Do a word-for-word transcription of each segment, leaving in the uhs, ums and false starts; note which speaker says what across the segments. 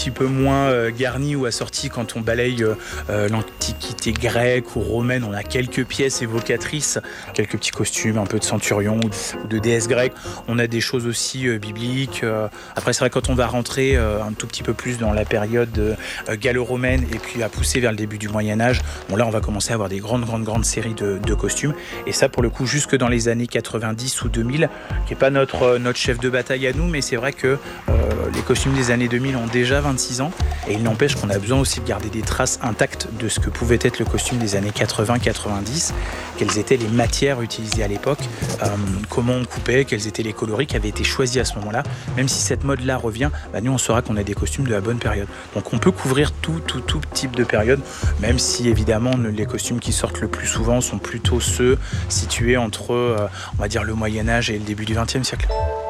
Speaker 1: petit peu moins euh, garni ou assorti quand on balaye euh, l'Antiquité grecque ou romaine. On a quelques pièces évocatrices, quelques petits costumes, un peu de centurion ou de déesse grecque. On a des choses aussi euh, bibliques. Euh, après, c'est vrai quand on va rentrer euh, un tout petit peu plus dans la période euh, gallo-romaine et puis à pousser vers le début du Moyen-Âge, bon là, on va commencer à avoir des grandes, grandes, grandes séries de, de costumes. Et ça, pour le coup, jusque dans les années quatre-vingt-dix ou deux mille, qui n'est pas notre, euh, notre chef de bataille à nous, mais c'est vrai que euh, les costumes des années deux mille ont déjà vingt-six ans. Et il n'empêche qu'on a besoin aussi de garder des traces intactes de ce que pouvait être le costume des années quatre-vingts quatre-vingt-dix, quelles étaient les matières utilisées à l'époque, euh, comment on coupait, quels étaient les coloris qui avaient été choisis à ce moment-là. Même si cette mode-là revient, bah nous on saura qu'on a des costumes de la bonne période. Donc on peut couvrir tout, tout, tout type de période, même si évidemment les costumes qui sortent le plus souvent sont plutôt ceux situés entre, euh, on va dire, le Moyen-Âge et le début du vingtième siècle.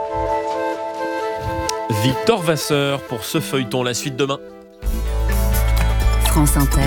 Speaker 2: Victor Vasseur pour ce feuilleton, la suite demain.
Speaker 3: France Inter,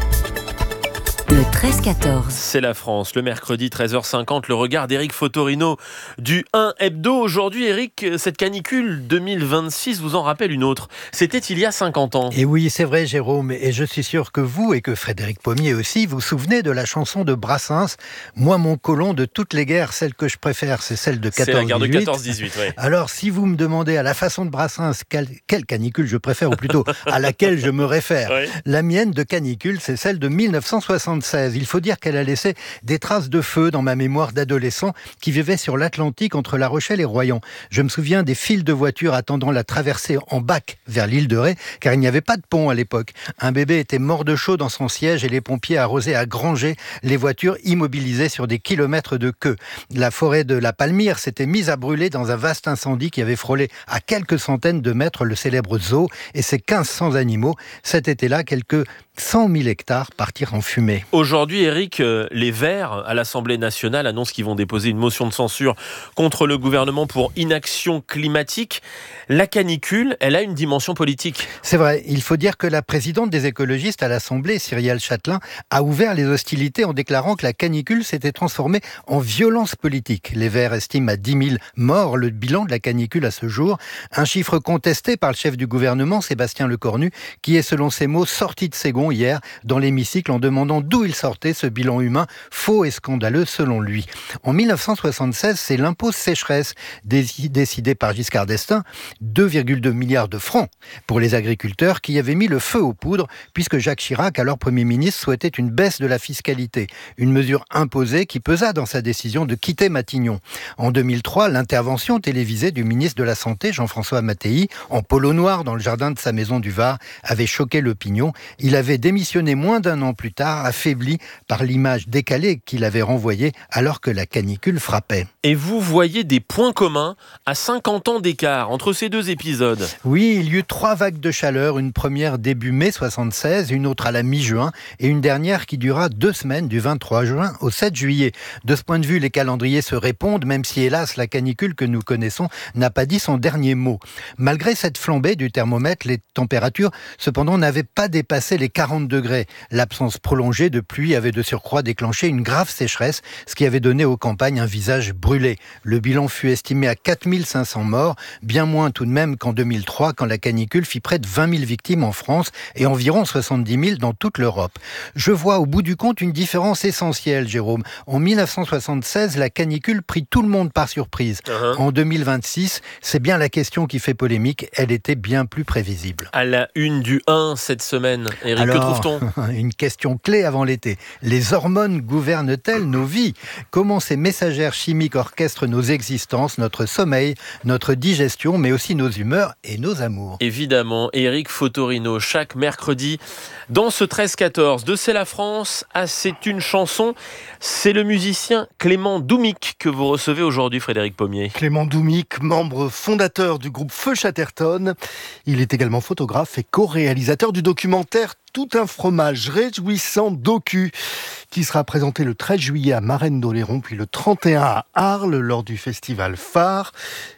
Speaker 3: le treize quatorze.
Speaker 2: C'est la France, le mercredi treize heures cinquante, le regard d'Éric Fotorino du un Hebdo. Aujourd'hui, Éric, cette canicule deux mille vingt-six vous en rappelle une autre. C'était il y a cinquante ans.
Speaker 4: Et oui, c'est vrai, Jérôme, et je suis sûr que vous et que Frédéric Pommier aussi, vous vous souvenez de la chanson de Brassens, « Moi, mon colon, de toutes les guerres, celle que je préfère, c'est celle de quatorze dix-huit. »
Speaker 2: C'est la guerre de quatorze dix-huit, oui.
Speaker 4: Alors, si vous me demandez à la façon de Brassens quelle, quelle canicule je préfère, ou plutôt à laquelle je me réfère, oui. La mienne de canicule, c'est celle de mille neuf cent soixante-seize. Il faut dire qu'elle a laissé des traces de feu dans ma mémoire d'adolescent qui vivait sur l'Atlantique entre La Rochelle et Royan. Je me souviens des files de voitures attendant la traversée en bac vers l'île de Ré, car il n'y avait pas de pont à l'époque. Un bébé était mort de chaud dans son siège et les pompiers arrosaient à granger les voitures immobilisées sur des kilomètres de queue. La forêt de la Palmyre s'était mise à brûler dans un vaste incendie qui avait frôlé à quelques centaines de mètres le célèbre zoo et ses mille cinq cents animaux. Cet été-là, quelques cent mille hectares partirent en fumée.
Speaker 2: Aujourd'hui, Éric, les Verts à l'Assemblée nationale annoncent qu'ils vont déposer une motion de censure contre le gouvernement pour inaction climatique. La canicule, elle a une dimension politique.
Speaker 4: C'est vrai, il faut dire que la présidente des écologistes à l'Assemblée, Cyrielle Châtelain, a ouvert les hostilités en déclarant que la canicule s'était transformée en violence politique. Les Verts estiment à dix mille morts le bilan de la canicule à ce jour, un chiffre contesté par le chef du gouvernement, Sébastien Lecornu, qui est selon ses mots sorti de ses gonds hier dans l'hémicycle en demandant d'où il sortait ce bilan humain faux et scandaleux selon lui. En mille neuf cent soixante-seize, c'est l'impôt sécheresse décidé par Giscard d'Estaing, deux virgule deux milliards de francs pour les agriculteurs qui avaient mis le feu aux poudres puisque Jacques Chirac, alors Premier ministre, souhaitait une baisse de la fiscalité, une mesure imposée qui pesa dans sa décision de quitter Matignon. En deux mille trois, l'intervention télévisée du ministre de la Santé, Jean-François Mattei, en polo noir dans le jardin de sa maison du Var, avait choqué l'opinion. Il avait démissionné moins d'un an plus tard, affaibli par l'image décalée qu'il avait renvoyée alors que la canicule frappait.
Speaker 2: Et vous voyez des points communs à cinquante ans d'écart entre ces deux épisodes.
Speaker 4: Oui, il y eut trois vagues de chaleur, une première début mai soixante-seize, une autre à la mi-juin et une dernière qui dura deux semaines du vingt-trois juin au sept juillet. De ce point de vue, les calendriers se répondent, même si hélas la canicule que nous connaissons n'a pas dit son dernier mot. Malgré cette flambée du thermomètre, les températures cependant n'avaient pas dépassé les quarante degrés. L'absence prolongée de pluie avait de surcroît déclenché une grave sécheresse, ce qui avait donné aux campagnes un visage brûlé. Le bilan fut estimé à quatre mille cinq cents morts, bien moins tout de même qu'en deux mille trois, quand la canicule fit près de vingt mille victimes en France et environ soixante-dix mille dans toute l'Europe. Je vois au bout du compte une différence essentielle, Jérôme. En mille neuf cent soixante-seize, la canicule prit tout le monde par surprise. Uh-huh. En deux mille vingt-six, c'est bien la question qui fait polémique, elle était bien plus prévisible.
Speaker 2: À la une du un cette semaine, Éric,
Speaker 4: Alors,
Speaker 2: que trouve-t-on ?
Speaker 4: Une question clé avant l'été. Les hormones gouvernent-elles nos vies ? Comment ces messagères chimiques orchestrent nos existences, notre sommeil, notre digestion, mais aussi nos humeurs et nos amours ?
Speaker 2: Évidemment, Éric Fotorino, chaque mercredi, dans ce treize quatorze de C'est la France, à C'est une chanson, c'est le musicien Clément Doumic que vous recevez aujourd'hui, Frédéric Pommier.
Speaker 5: Clément Doumic, membre fondateur du groupe Feu Chatterton. Il est également photographe et co-réalisateur du documentaire Tout un fromage réjouissant docu qui sera présenté le treize juillet à Marennes-d'Oléron puis le trente et un à Arles lors du festival Phare.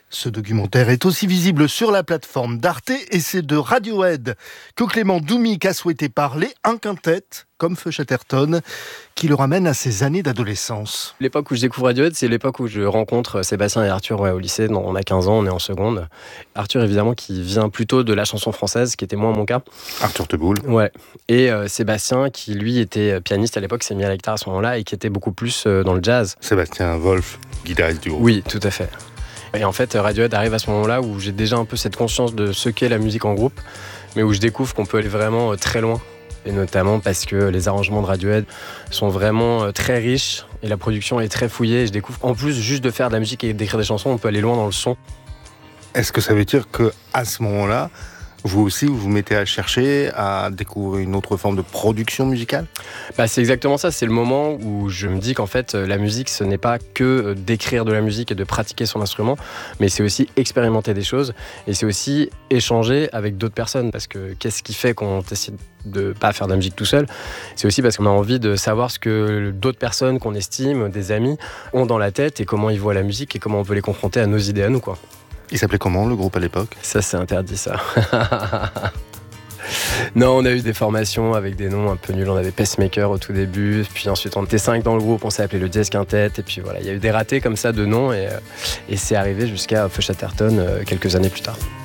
Speaker 5: Ce documentaire est aussi visible sur la plateforme d'Arte et c'est de Radiohead que Clément Doumic a souhaité parler, un quintet comme Feu Chatterton qui le ramène à ses années d'adolescence.
Speaker 6: L'époque où je découvre Radiohead, c'est l'époque où je rencontre Sébastien et Arthur ouais, au lycée. On a quinze ans, on est en seconde. Arthur évidemment qui vient plutôt de la chanson française, ce qui était moins mon cas.
Speaker 7: Arthur Teboul.
Speaker 6: Ouais. Et euh, Sébastien qui lui était pianiste à l'époque, s'est mis à la guitare à ce moment-là et qui était beaucoup plus euh, dans le jazz.
Speaker 7: Sébastien Wolf, guitariste du groupe.
Speaker 6: Oui, tout à fait. Et en fait, Radiohead arrive à ce moment-là où j'ai déjà un peu cette conscience de ce qu'est la musique en groupe, mais où je découvre qu'on peut aller vraiment très loin. Et notamment parce que les arrangements de Radiohead sont vraiment très riches et la production est très fouillée. Et je découvre en plus juste de faire de la musique et d'écrire des chansons, on peut aller loin dans le son.
Speaker 7: Est-ce que ça veut dire qu'à ce moment-là, vous aussi, vous vous mettez à chercher, à découvrir une autre forme de production musicale ?
Speaker 6: Bah, c'est exactement ça, c'est le moment où je me dis qu'en fait, la musique, ce n'est pas que d'écrire de la musique et de pratiquer son instrument, mais c'est aussi expérimenter des choses et c'est aussi échanger avec d'autres personnes. Parce que qu'est-ce qui fait qu'on décide de ne pas faire de la musique tout seul ? C'est aussi parce qu'on a envie de savoir ce que d'autres personnes qu'on estime, des amis, ont dans la tête et comment ils voient la musique et comment on peut les confronter à nos idées à nous, quoi.
Speaker 7: Il s'appelait comment, le groupe, à l'époque ?
Speaker 6: Ça, c'est interdit, ça. Non, on a eu des formations avec des noms un peu nuls. On avait Pacemaker au tout début, puis ensuite on était cinq dans le groupe, on s'est appelé le Jazz Quintet, et puis voilà, il y a eu des ratés comme ça de noms, et, et c'est arrivé jusqu'à Feu Chatterton euh, quelques années plus tard.